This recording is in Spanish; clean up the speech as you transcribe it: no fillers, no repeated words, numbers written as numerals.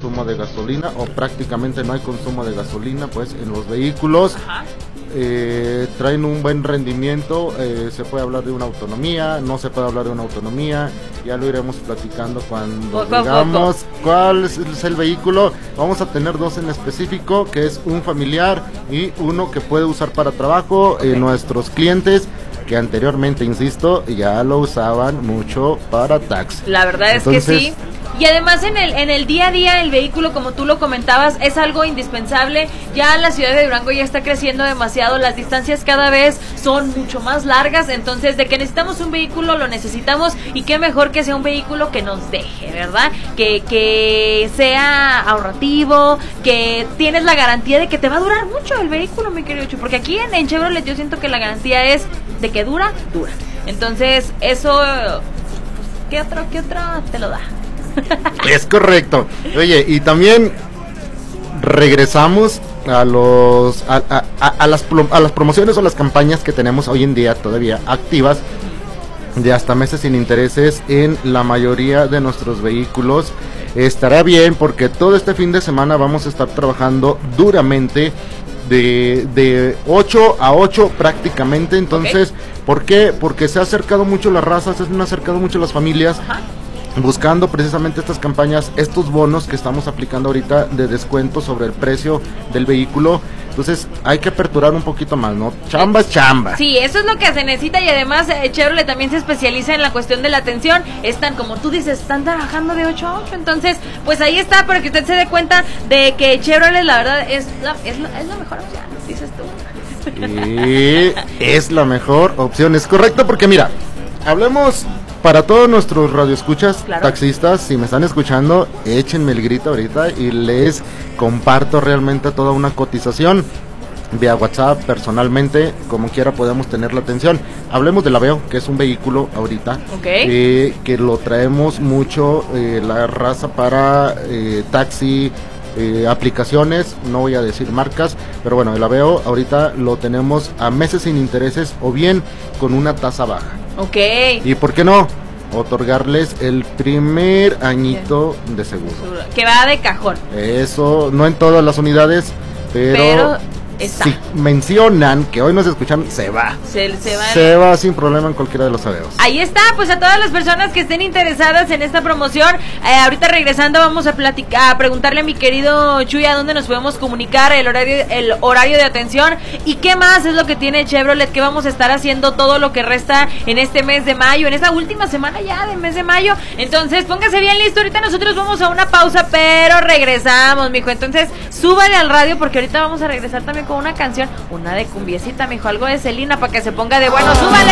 consumo de gasolina, o prácticamente no hay consumo de gasolina pues en los vehículos. Ajá. Traen un buen rendimiento, se puede hablar de una autonomía, no se puede hablar de una autonomía, ya lo iremos platicando cuando digamos cuál es el vehículo. Vamos a tener dos en específico, que es un familiar y uno que puede usar para trabajo. Nuestros clientes que anteriormente, insisto, ya lo usaban mucho para taxi. La verdad es que sí. Y además en el día a día el vehículo, como tú lo comentabas, es algo indispensable. Ya la ciudad de Durango ya está creciendo demasiado, las distancias cada vez son mucho más largas, entonces de que necesitamos un vehículo, lo necesitamos, y qué mejor que sea un vehículo que nos deje, ¿verdad? Que sea ahorrativo, que tienes la garantía de que te va a durar mucho el vehículo, mi querido Chu, porque aquí en Chevrolet yo siento que la garantía es de que dura. Entonces eso, ¿qué otro te lo da? Es correcto. Oye, y también regresamos a las promociones o las campañas que tenemos hoy en día todavía activas, de hasta meses sin intereses en la mayoría de nuestros vehículos. Estará bien porque todo este fin de semana vamos a estar trabajando duramente de 8 a 8 prácticamente. Entonces, ¿por qué? Porque se ha acercado mucho las razas, se han acercado mucho las familias. Ajá. Buscando precisamente estas campañas, estos bonos que estamos aplicando ahorita de descuento sobre el precio del vehículo. Entonces hay que aperturar un poquito más, ¿no? Chamba es chamba. Sí, eso es lo que se necesita, y además Chevrolet también se especializa en la cuestión de la atención. Están, como tú dices, están trabajando de 8 a 8, entonces pues ahí está, para que usted se dé cuenta de que Chevrolet la verdad es la mejor opción, dices tú. Sí, es la mejor opción, es correcto, porque mira, hablemos para todos nuestros radioescuchas, claro, taxistas, si me están escuchando, échenme el grito ahorita y les comparto realmente toda una cotización vía WhatsApp, personalmente, como quiera podemos tener la atención. Hablemos del Aveo, que es un vehículo ahorita, que lo traemos mucho, la raza para taxi, aplicaciones, no voy a decir marcas, pero bueno, el Aveo ahorita lo tenemos a meses sin intereses o bien con una tasa baja. ¿Y por qué no? Otorgarles el primer añito de seguro. Que va de cajón. Eso, no en todas las unidades, pero si mencionan que hoy nos escuchan, se va. Se va sin problema en cualquiera de los Aveos. Ahí está, pues a todas las personas que estén interesadas en esta promoción, ahorita regresando vamos a preguntarle a mi querido Chuy a dónde nos podemos comunicar, el horario de atención y qué más es lo que tiene Chevrolet, que vamos a estar haciendo todo lo que resta en este mes de mayo, en esta última semana ya del mes de mayo. Entonces póngase bien listo, ahorita nosotros vamos a una pausa, pero regresamos, mijo. Entonces súbale al radio porque ahorita vamos a regresar también con una canción, una de cumbiecita, mijo, algo de Selena para que se ponga de bueno. ¡Súbale!